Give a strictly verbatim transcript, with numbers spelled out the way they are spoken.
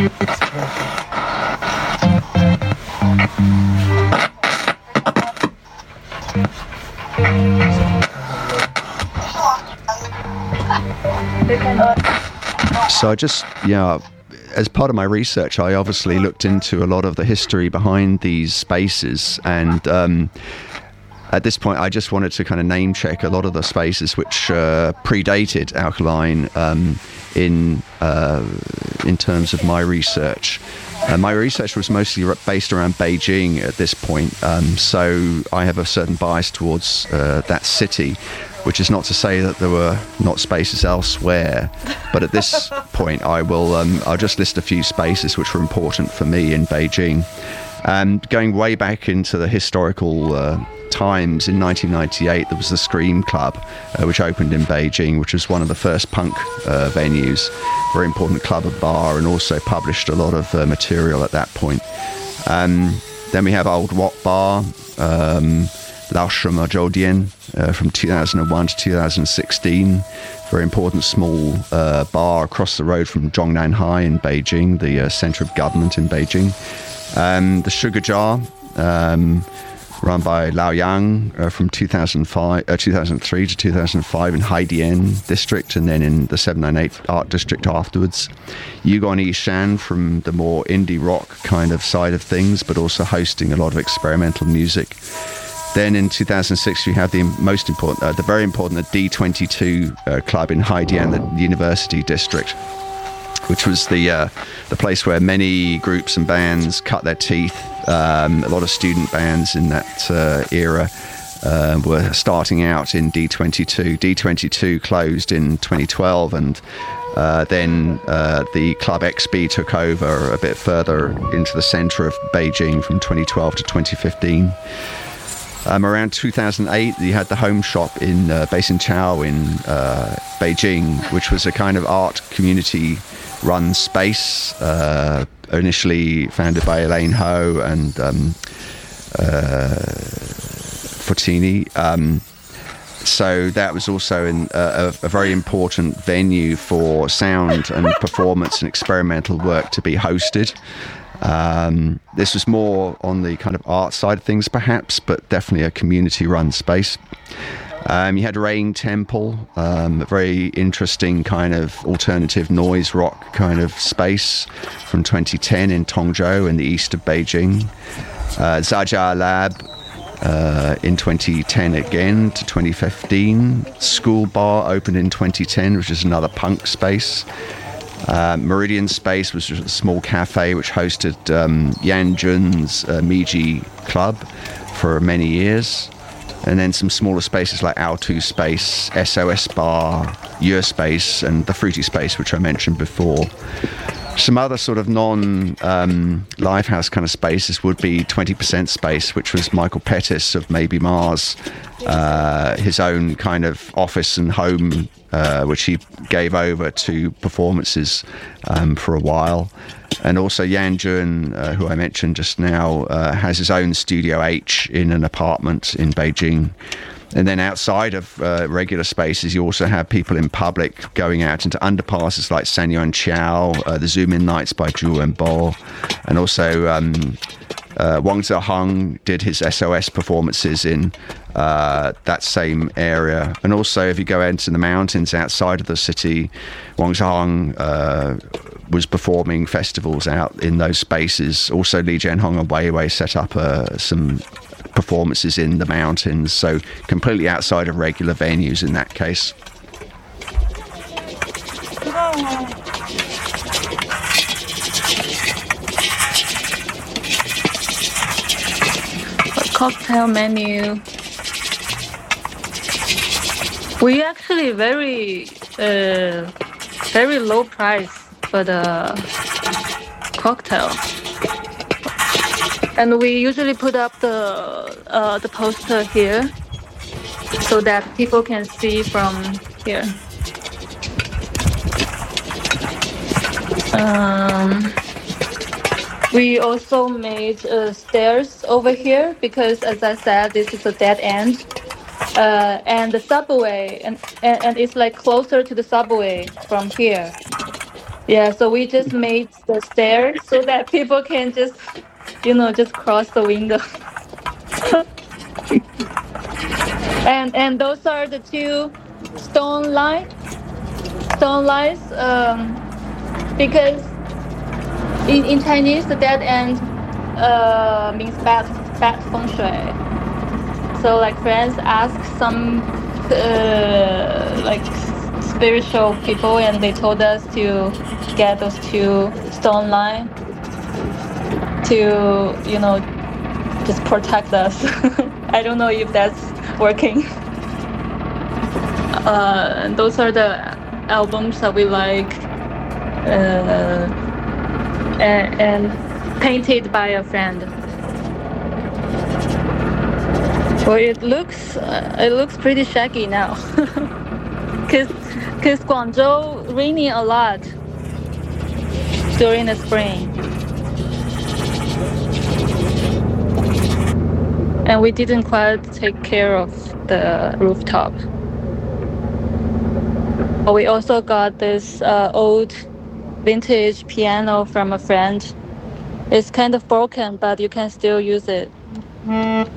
So I just, yeah, as part of my research, I obviously looked into a lot of the history behind these spaces, and um, at this point I just wanted to kind of name check a lot of the spaces which uh, predated Alkaline um, in uh, in terms of my research. Uh, my research was mostly based around Beijing at this point, um, so I have a certain bias towards uh, that city, which is not to say that there were not spaces elsewhere, but at this point I will um, I'll just list a few spaces which were important for me in Beijing. And going way back into the historical uh, times, in nineteen ninety-eight there was the Scream Club, uh, which opened in Beijing, which was one of the first punk uh, venues, very important club and bar, and also published a lot of uh, material at that point. Um, then we have Old Wat Bar, um, Lao Shima Zhoudian, uh, from two thousand one to two thousand sixteen. Very important small uh, bar across the road from Zhongnan High in Beijing, the uh, centre of government in Beijing. Um, the Sugar Jar, um, run by Lao Yang, uh, from two thousand five, uh, two thousand three to two thousand five in Haidian district, and then in the seven ninety-eight art district afterwards. Yugon Yishan, from the more indie rock kind of side of things, but also hosting a lot of experimental music. Then in two thousand six we have the most important, uh, the very important, the D twenty-two uh, club in Haidian, the university district, which was the uh, the place where many groups and bands cut their teeth. Um, a lot of student bands in that uh, era uh, were starting out in D twenty-two. D twenty-two closed in twenty twelve, and uh, then uh, the Club X B took over a bit further into the centre of Beijing from twenty twelve to twenty fifteen. Um, around two thousand eight, you had the Home Shop in uh, Beijingqiao in uh, Beijing, which was a kind of art community-run space, uh, initially founded by Elaine Ho and um, uh, Fortini. Um, so that was also in, uh, a, a very important venue for sound and performance and experimental work to be hosted. Um, this was more on the kind of art side of things, perhaps, but definitely a community-run space. Um, you had Rain Temple, um, a very interesting kind of alternative noise rock kind of space from twenty ten in Tongzhou in the east of Beijing. Uh, Zajia Lab uh, in twenty ten again to twenty fifteen. School Bar opened in twenty ten, which is another punk space. Uh, Meridian Space was a small cafe which hosted um, Yan Jun's uh, Miji Club for many years. And then some smaller spaces like Altu Space, S O S Bar, Your Space, and the Fruity Space, which I mentioned before. Some other sort of non-Lifehouse um, kind of spaces would be twenty percent Space, which was Michael Pettis of Maybe Mars, uh, his own kind of office and home, uh, which he gave over to performances um, for a while. And also Yan Jun, uh, who I mentioned just now, uh, has his own Studio H in an apartment in Beijing. And then outside of uh, regular spaces, you also have people in public going out into underpasses like Sanyuan Qiao, uh, the Zoom In Nights by Zhu Wenbo, and also um, uh, Wang Zeheng did his S O S performances in uh, that same area. And also, if you go into the mountains outside of the city, Wang Zeheng uh, was performing festivals out in those spaces. Also, Li Jianhong and Wei Wei set up uh, some performances in the mountains, so completely outside of regular venues in that case. Cocktail menu. We actually very uh, very low price for the cocktail. And we usually put up the uh, the poster here so that people can see from here. Um, we also made uh, stairs over here because, as I said, this is a dead end. Uh, and the subway, and, and, and it's like closer to the subway from here. Yeah, so we just made the stairs so that people can just, you know, just cross the window. and and those are the two stone line, stone lines. Um, because in, in Chinese, the dead end uh, means bad bad feng shui. So like friends ask some uh, like spiritual people, and they told us to get those two stone line to, you know, just protect us. I don't know if that's working. Uh, those are the albums that we like, uh, and, and painted by a friend. Well, it looks uh, it looks pretty shaggy now, cause cause Guangzhou raining a lot during the spring, and we didn't quite take care of the rooftop. But we also got this uh, old vintage piano from a friend. It's kind of broken, but you can still use it.